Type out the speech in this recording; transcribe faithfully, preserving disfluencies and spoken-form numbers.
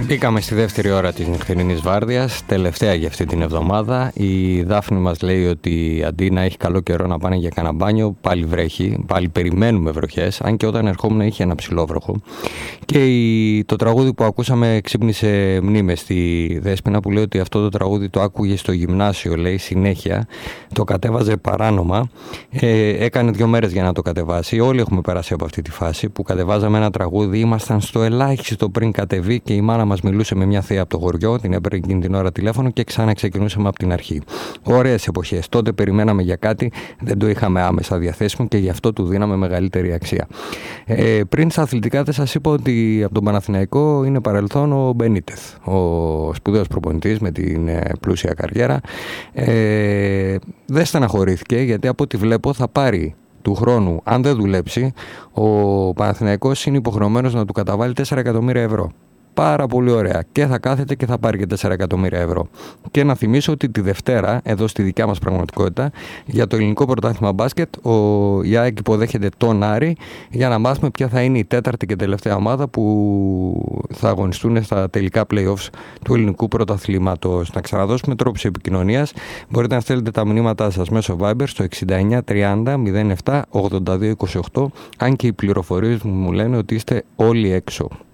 Μπήκαμε στη δεύτερη ώρα της νυχτερινής βάρδιας, τελευταία για αυτή την εβδομάδα. Η Δάφνη μας λέει ότι αντί να έχει καλό καιρό να πάνε για κανένα μπάνιο, πάλι βρέχει, πάλι περιμένουμε βροχές, αν και όταν ερχόμουν είχε ένα ψηλό βροχό. Και η, το τραγούδι που ακούσαμε ξύπνησε μνήμες στη Δέσποινα, που λέει ότι αυτό το τραγούδι το άκουγε στο γυμνάσιο, λέει, συνέχεια. Το κατέβαζε παράνομα, ε, έκανε δύο μέρες για να το κατεβάσει. Όλοι έχουμε περάσει από αυτή τη φάση που κατεβάζαμε ένα τραγούδι, ήμασταν στο ελάχιστο πριν κατεβεί και η μάνα μας μιλούσε με μια θεία από το χωριό, την έπαιρνε εκείνη την ώρα τηλέφωνο και ξανά ξεκινούσαμε από την αρχή. Ωραίες εποχές. Τότε περιμέναμε για κάτι, δεν το είχαμε άμεσα διαθέσιμο και γι' αυτό του δίναμε μεγαλύτερη αξία. Ε, πριν στα αθλητικά δεν σας είπα ότι από τον Παναθηναϊκό είναι παρελθόν ο Μπενίτεθ, ο σπουδαίος προπονητής με την ε, πλούσια καριέρα. Ε, δεν στεναχωρήθηκε, γιατί από ό,τι βλέπω θα πάρει του χρόνου, αν δεν δουλέψει, ο Παναθηναϊκός είναι υποχρεωμένος να του καταβάλει τέσσερα εκατομμύρια ευρώ. Πάρα πολύ ωραία. Και θα κάθεται και θα πάρει και τέσσερα εκατομμύρια ευρώ. Και να θυμίσω ότι τη Δευτέρα, εδώ στη δικιά μας πραγματικότητα, για το ελληνικό πρωτάθλημα μπάσκετ, ο ΑΕΚ υποδέχεται τον Άρη για να μάθουμε ποια θα είναι η τέταρτη και τελευταία ομάδα που θα αγωνιστούν στα τελικά play-offs του ελληνικού πρωταθλήματος. Να ξαναδώσουμε τρόπους επικοινωνίας. Μπορείτε να στέλνετε τα μηνύματά σας μέσω Viber στο εξήντα εννιά τριάντα μηδέν επτά ογδόντα δύο είκοσι οκτώ, αν και οι πληροφορίες μου λένε ότι είστε όλοι έξω.